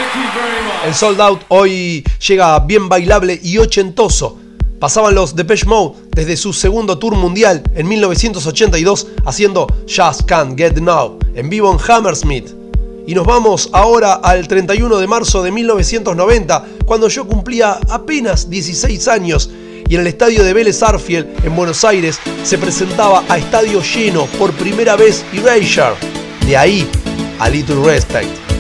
El Sold Out hoy llega bien bailable y ochentoso. Pasaban los Depeche Mode desde su segundo tour mundial en 1982 haciendo Just Can't Get Enough en vivo en Hammersmith. Y nos vamos ahora al 31 de marzo de 1990, cuando yo cumplía apenas 16 años y en el estadio de Vélez Sarsfield en Buenos Aires se presentaba a estadio lleno por primera vez Erasure. De ahí a Little Respect.